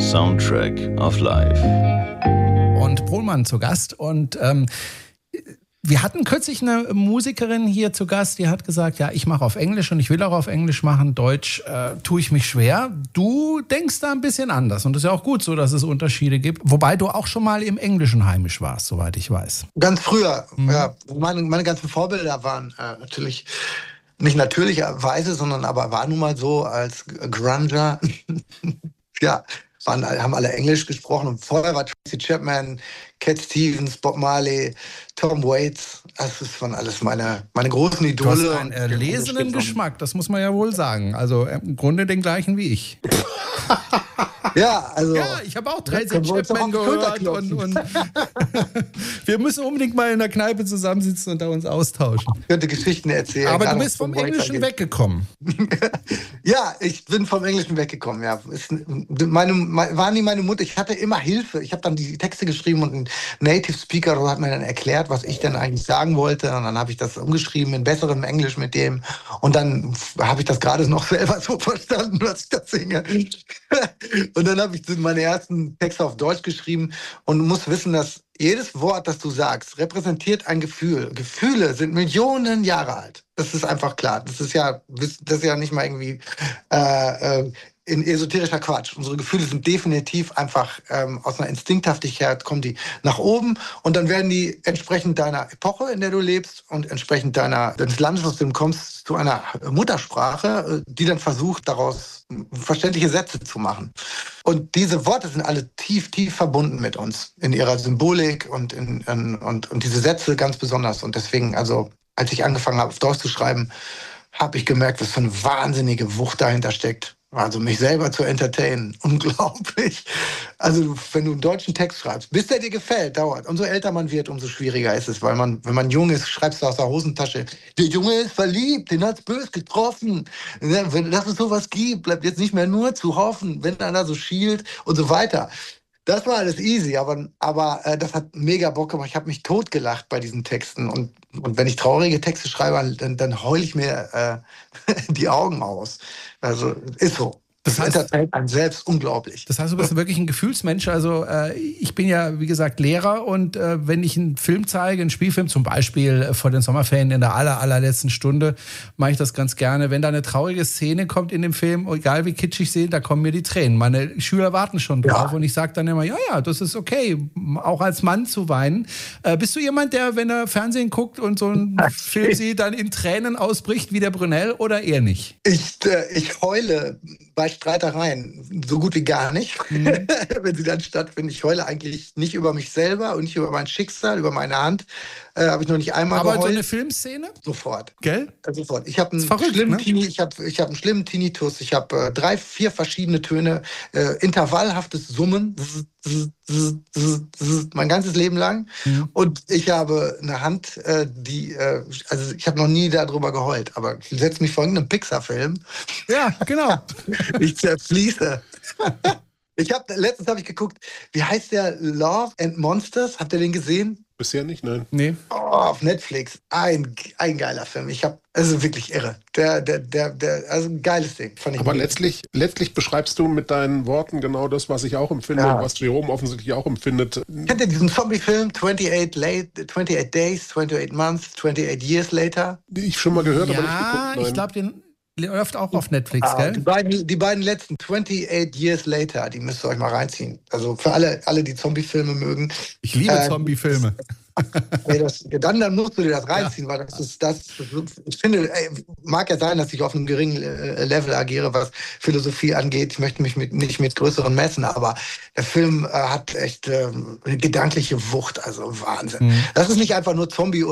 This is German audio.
Soundtrack of Life. Und Pohlmann zu Gast. Und wir hatten kürzlich eine Musikerin hier zu Gast, die hat gesagt, ja, ich mache auf Englisch und ich will auch auf Englisch machen. Deutsch tue ich mich schwer. Du denkst da ein bisschen anders. Und das ist ja auch gut so, dass es Unterschiede gibt. Wobei du auch schon mal im Englischen heimisch warst, soweit ich weiß. Ganz früher, ja. Meine ganzen Vorbilder waren natürlich, nicht natürlicherweise, sondern aber war nun mal so als Grunger. Ja, haben alle Englisch gesprochen. Und vorher war Tracy Chapman, Cat Stevens, Bob Marley, Tom Waits. Das waren alles meine großen Idole. Du hast einen erlesenen Geschmack, das muss man ja wohl sagen. Also im Grunde den gleichen wie ich. Ja, also. Ja, ich habe auch Tracy Chapman gehört und wir müssen unbedingt mal in der Kneipe zusammensitzen und da uns austauschen. Ich könnte Geschichten erzählen. Aber du bist vom Englischen weggekommen. Ja, ich bin vom Englischen weggekommen, ja. War nie meine Mutter. Ich hatte immer Hilfe. Ich habe dann die Texte geschrieben und ein Native Speaker hat mir dann erklärt, was ich denn eigentlich sagen wollte. Und dann habe ich das umgeschrieben in besserem Englisch mit dem. Und dann habe ich das gerade noch selber so verstanden, was ich da singe. Und dann habe ich meine ersten Texte auf Deutsch geschrieben und du musst wissen, dass jedes Wort, das du sagst, repräsentiert ein Gefühl. Gefühle sind Millionen Jahre alt. Das ist einfach klar. Das ist ja nicht mal irgendwie in esoterischer Quatsch. Unsere Gefühle sind definitiv einfach aus einer Instinkthaftigkeit, kommen die nach oben und dann werden die entsprechend deiner Epoche, in der du lebst und entsprechend deines Landes, aus dem du kommst, zu einer Muttersprache, die dann versucht, daraus verständliche Sätze zu machen. Und diese Worte sind alle tief, tief verbunden mit uns in ihrer Symbolik und diese Sätze ganz besonders. Und deswegen, also als ich angefangen habe, auf Deutsch zu schreiben, habe ich gemerkt, was für eine wahnsinnige Wucht dahinter steckt. Also mich selber zu entertainen, unglaublich. Also wenn du einen deutschen Text schreibst, bis der dir gefällt, dauert. Umso älter man wird, umso schwieriger ist es. Weil wenn man jung ist, schreibst du aus der Hosentasche, der Junge ist verliebt, den hat's bös getroffen. Dass es sowas gibt, bleibt jetzt nicht mehr nur zu hoffen, wenn einer so schielt und so weiter. Das war alles easy, aber das hat mega Bock gemacht. Ich habe mich totgelacht bei diesen Texten. Und wenn ich traurige Texte schreibe, dann heule ich mir die Augen aus. Also ist so. Das entertaint einen selbst unglaublich. Das heißt, du bist wirklich ein Gefühlsmensch. Also ich bin ja, wie gesagt, Lehrer und wenn ich einen Film zeige, einen Spielfilm, zum Beispiel vor den Sommerferien in der allerletzten Stunde, mache ich das ganz gerne. Wenn da eine traurige Szene kommt in dem Film, egal wie kitschig sie, da kommen mir die Tränen. Meine Schüler warten schon drauf und ich sage dann immer, ja, das ist okay, auch als Mann zu weinen. Bist du jemand, der, wenn er Fernsehen guckt und so einen Film sieht, dann in Tränen ausbricht wie der Brunel oder eher nicht? Ich heule bei Streitereien so gut wie gar nicht, wenn sie dann stattfinden. Ich heule eigentlich nicht über mich selber und nicht über mein Schicksal, über meine Hand. Habe ich noch nicht einmal geheult. Aber so eine Filmszene? Sofort. Gell? Sofort. Ich habe einen schlimmen Tinnitus. Ich habe 3, 4 verschiedene Töne, intervallhaftes Summen, mein ganzes Leben lang. Und ich habe eine Hand, also ich habe noch nie darüber geheult, aber setz mich vor irgendeinem Pixar-Film. Ja, genau. Ich zerfließe. Letztens habe ich geguckt, wie heißt der? Love and Monsters? Habt ihr den gesehen? Bisher nicht, nein. Nee. Oh, auf Netflix. Ein geiler Film. Also wirklich irre. Also ein geiles Ding. Aber letztlich beschreibst du mit deinen Worten genau das, was ich auch empfinde und was Jerome offensichtlich auch empfindet. Kennt ihr diesen Zombie-Film 28 Days, 28 Months, 28 Years Later? Ich schon mal gehört, aber nicht geguckt. Ja, ich glaube, den läuft auch auf Netflix, gell? Die beiden letzten, 28 Years Later, die müsst ihr euch mal reinziehen. Also für alle die Zombie-Filme mögen. Ich liebe Zombie-Filme. Dann musst du dir das reinziehen, weil ich finde, mag ja sein, dass ich auf einem geringen Level agiere, was Philosophie angeht. Ich möchte mich nicht mit größeren messen, aber der Film hat echt eine gedankliche Wucht, also Wahnsinn. Das ist nicht einfach nur Zombie